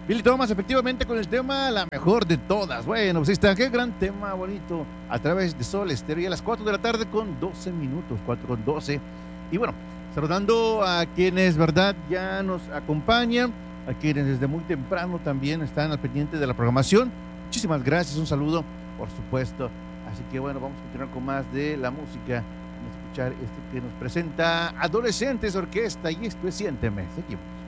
Billy Thomas, efectivamente, con el tema La Mejor de Todas. Bueno, pues ahí está, qué gran tema bonito, a través de Sol Estéreo, y a las 4 de la tarde con 12 minutos, 4 con 12. Y bueno, saludando a quienes, ¿verdad?, ya nos acompañan, a quienes desde muy temprano también están al pendiente de la programación. Muchísimas gracias, un saludo, por supuesto. Así que bueno, vamos a continuar con más de la música. Vamos a escuchar este que nos presenta Adolescentes Orquesta, y esto es Siénteme. Seguimos.